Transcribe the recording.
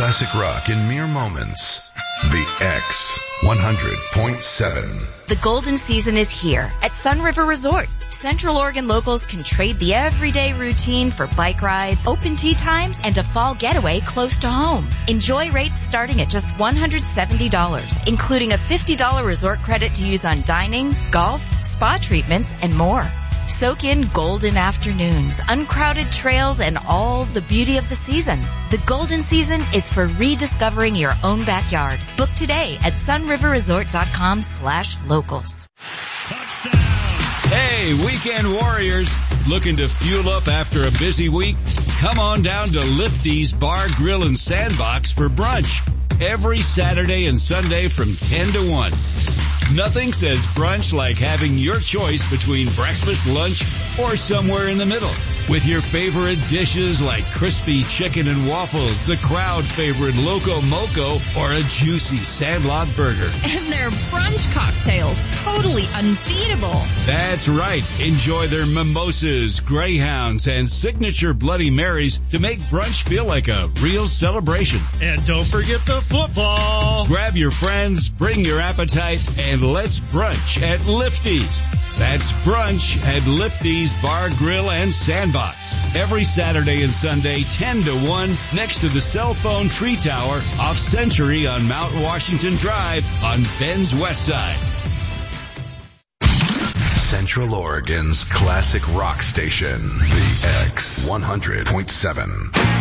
classic rock in mere moments. The X 100.7. The golden season is here at Sun River Resort. Central Oregon locals can trade the everyday routine for bike rides, open tea times, and a fall getaway close to home. Enjoy rates starting at just $170, including a $50 resort credit to use on dining, golf, spa treatments, and more. Soak in golden afternoons, uncrowded trails, and all the beauty of the season. The golden season is for rediscovering your own backyard. Book today at sunriverresort.com/locals. Touchdown! Hey, weekend warriors, looking to fuel up after a busy week? Come on down to Lifty's Bar, Grill, and Sandbox for brunch every Saturday and Sunday from 10 to 1. Nothing says brunch like having your choice between breakfast, lunch, or somewhere in the middle. With your favorite dishes like crispy chicken and waffles, the crowd favorite Loco Moco, or a juicy Sandlot burger. And their brunch cocktails, totally unbeatable. That's right. Enjoy their mimosas, Greyhounds, and signature Bloody Marys to make brunch feel like a real celebration. And don't forget the football. Grab your friends, bring your appetite, and let's brunch at Lifty's. That's brunch at Lifty's Bar, Grill, and Sandbox. Every Saturday and Sunday, 10 to 1, next to the Cell Phone Tree Tower off Century on Mount Washington Drive on Ben's West Side. Central Oregon's classic rock station, The X 100.7.